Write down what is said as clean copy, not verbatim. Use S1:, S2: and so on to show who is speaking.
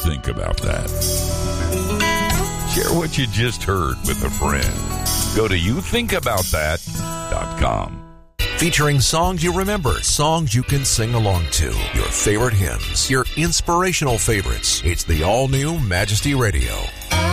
S1: think about that? Share what you just heard with a friend. Go to youthinkaboutthat.com.
S2: Featuring songs you remember, songs you can sing along to, your favorite hymns, your inspirational favorites. It's the all-new Majesty Radio.